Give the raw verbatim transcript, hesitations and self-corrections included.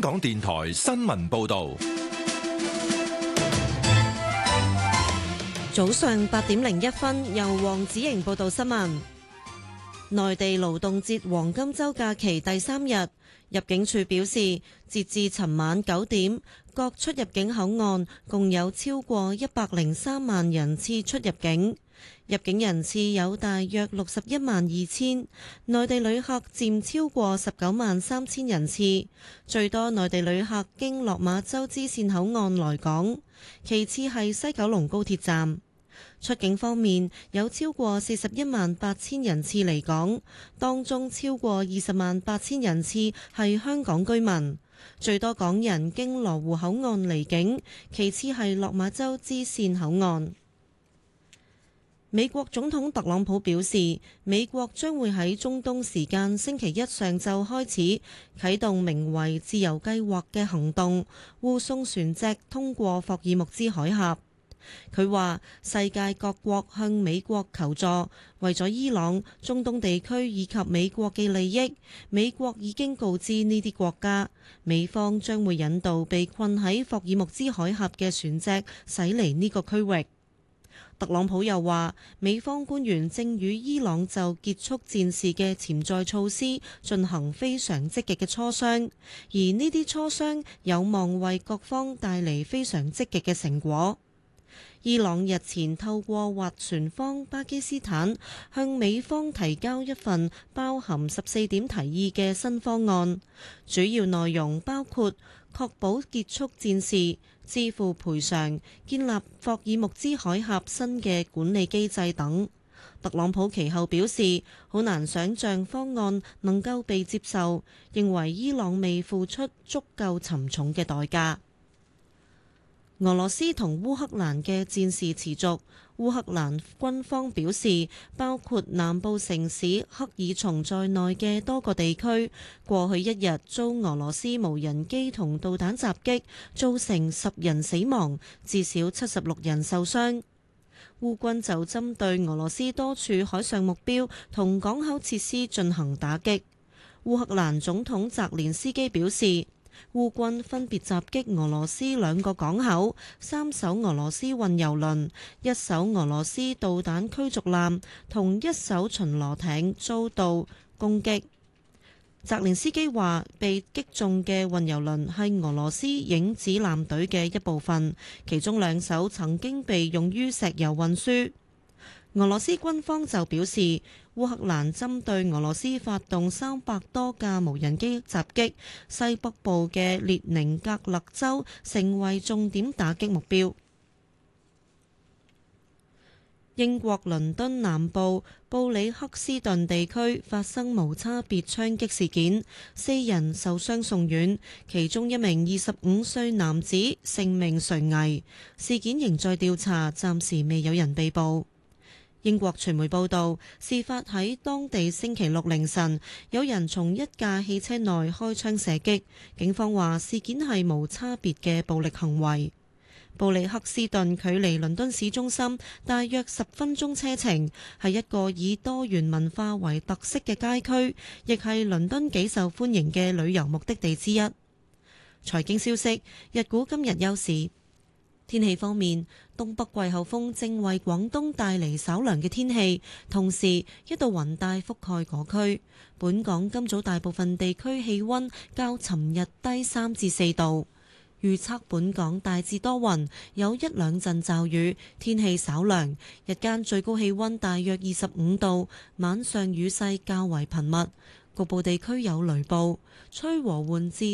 港電台新聞報道。 早上八點零一分，由黃子瑩報道新聞。內地勞動節黃金週假期第三日，入境處表示，截至尋晚九點，各出入境口岸共有超過一百零三萬人次出入境，入境人次有大約六十一萬二千，內地旅客佔超過十九萬三千人次，最多內地旅客經落馬洲支線口岸來港，其次係西九龍高鐵站。出境方面，有超過四十一萬八千人次離港，當中超過二十萬八千人次係香港居民，最多港人經羅湖口岸離境，其次係落馬洲支線口岸。美國總統特朗普表示，美國將會喺中東時間星期一上晝開始啟動名為自由計劃嘅行動，護送船隻通過霍爾木茲海峽。佢話世界各國向美國求助，為咗伊朗、中東地區以及美國嘅利益，美國已經告知呢啲國家，美方將會引導被困喺霍爾木茲海峽嘅船隻駛離呢個區域。特朗普又話，美方官員正與伊朗就結束戰事嘅潛在措施進行非常積極嘅磋商，而呢啲磋商有望為各方帶嚟非常積極嘅成果。伊朗日前透過斡旋方巴基斯坦向美方提交一份包含十四點提議嘅新方案，主要內容包括確保結束戰事、支付賠償、建立霍爾木茲海峽新嘅管理機制等。特朗普其後表示，好難想像方案能夠被接受，認為伊朗未付出足夠沉重嘅代價。俄羅斯同烏克蘭嘅戰事持續，烏克蘭軍方表示，包括南部城市克爾松在內嘅多個地區，過去一日遭俄羅斯無人機同導彈襲擊，造成十人死亡，至少七十六人受傷。烏軍就針對俄羅斯多處海上目標同港口設施進行打擊。烏克蘭總統澤連斯基表示，烏軍分別襲擊俄羅斯兩個港口、三艘俄羅斯運油輪、一艘俄羅斯導彈驅逐艦同一艘巡邏艇遭到攻擊。澤連斯基話，被擊中嘅運油輪係俄羅斯影子艦隊嘅一部分，其中兩艘曾經被用於石油運輸。俄羅斯軍方就表示，烏克蘭針對俄羅斯發動三百多架無人機襲擊，西北部嘅列寧格勒州成為重點打擊目標。英國倫敦南部布里克斯頓地區發生無差別槍擊事件，四人受傷送院，其中一名二十五歲男子性命垂危。事件仍在調查，暫時未有人被捕。英國傳媒報道，事發喺當地星期六凌晨，有人從一架汽車內開槍射擊。警方話事件係無差別嘅暴力行為。布里克斯頓距離倫敦市中心大約十分鐘車程，係一個以多元文化為特色嘅街區，亦係倫敦幾受歡迎嘅旅遊目的地之一。財經消息，日股今日休市。天氣方面，東北季候風正為廣東帶嚟稍涼嘅天氣，同時一道雲帶覆蓋嗰區。本港今早大部分地區氣溫較尋日低三至四度。預測本港大致多雲，有一兩陣驟雨，天氣稍涼，日間最高氣溫大約二十五度，晚上雨勢較為頻密，局部地區有雷暴，吹和緩至